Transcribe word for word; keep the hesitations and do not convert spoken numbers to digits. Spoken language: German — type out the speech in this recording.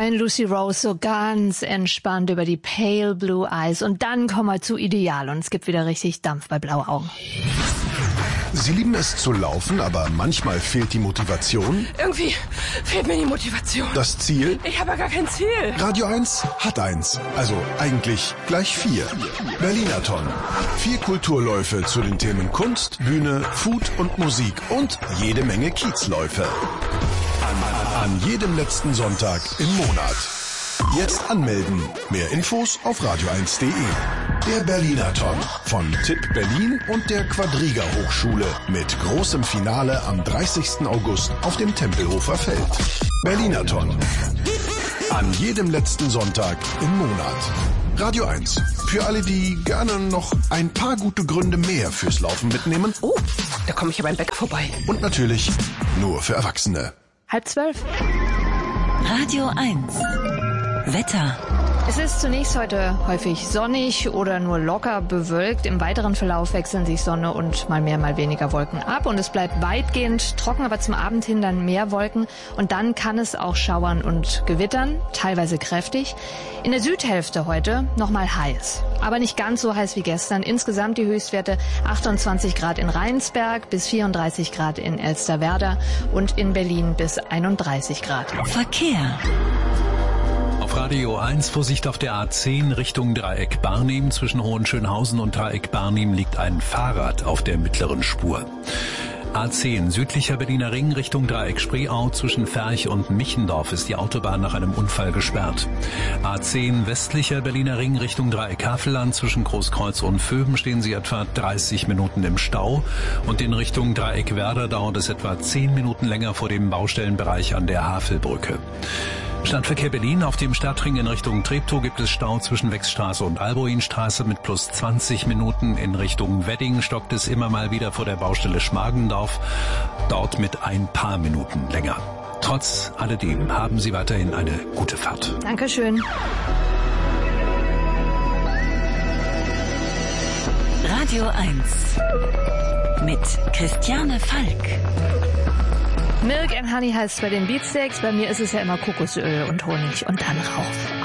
vorhin Lucy Rose so ganz entspannt über die Pale Blue Eyes. Und dann kommen wir zu Ideal und es gibt wieder richtig Dampf bei Blaue Augen. Sie lieben es zu laufen, aber manchmal fehlt die Motivation. Irgendwie fehlt mir die Motivation. Das Ziel? Ich habe ja gar kein Ziel. Radio eins hat eins. Also eigentlich gleich vier. Berlinathon. Vier Kulturläufe zu den Themen Kunst, Bühne, Food und Musik und jede Menge Kiezläufe. An, an jedem letzten Sonntag im Monat. Jetzt anmelden. Mehr Infos auf radio eins punkt de. Der Berlinathon von Tipp Berlin und der Quadriga Hochschule mit großem Finale am dreißigsten August auf dem Tempelhofer Feld. Berlinathon. An jedem letzten Sonntag im Monat. Radio eins. Für alle, die gerne noch ein paar gute Gründe mehr fürs Laufen mitnehmen. Oh, da komme ich ja beim Bäcker vorbei. Und natürlich nur für Erwachsene. Halb zwölf. Radio eins. Wetter. Es ist zunächst heute häufig sonnig oder nur locker bewölkt. Im weiteren Verlauf wechseln sich Sonne und mal mehr, mal weniger Wolken ab. Und es bleibt weitgehend trocken, aber zum Abend hin dann mehr Wolken. Und dann kann es auch schauern und gewittern, teilweise kräftig. In der Südhälfte heute nochmal heiß. Aber nicht ganz so heiß wie gestern. Insgesamt die Höchstwerte achtundzwanzig Grad in Rheinsberg bis vierunddreißig Grad in Elsterwerda und in Berlin bis einunddreißig Grad. Verkehr. Auf Radio eins Vorsicht auf der A zehn Richtung Dreieck Barnim. Zwischen Hohenschönhausen und Dreieck Barnim liegt ein Fahrrad auf der mittleren Spur. A zehn südlicher Berliner Ring Richtung Dreieck Spreeau. Zwischen Ferch und Michendorf ist die Autobahn nach einem Unfall gesperrt. A zehn westlicher Berliner Ring Richtung Dreieck Havelland. Zwischen Großkreuz und Vöben stehen Sie etwa dreißig Minuten im Stau. Und in Richtung Dreieck Werder dauert es etwa zehn Minuten länger vor dem Baustellenbereich an der Havelbrücke. Stadtverkehr Berlin. Auf dem Stadtring in Richtung Treptow gibt es Stau zwischen Wechsstraße und Alboinstraße mit plus zwanzig Minuten. In Richtung Wedding stockt es immer mal wieder vor der Baustelle Schmargendorf. Dort mit ein paar Minuten länger. Trotz alledem haben Sie weiterhin eine gute Fahrt. Dankeschön. Radio eins mit Christiane Falk. Milk and Honey heißt es bei den Beatsteaks. Bei mir ist es ja immer Kokosöl und Honig und dann rauf.